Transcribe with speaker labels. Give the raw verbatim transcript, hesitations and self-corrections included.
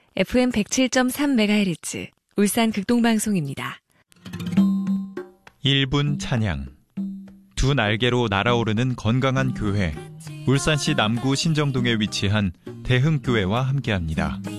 Speaker 1: 에프엠 백칠 점 삼 메가헤르츠 울산 극동방송입니다.
Speaker 2: 일 분 찬양. 두 날개로 날아오르는 건강한 교회. 울산시 남구 신정동에 위치한 대흥교회와 함께합니다.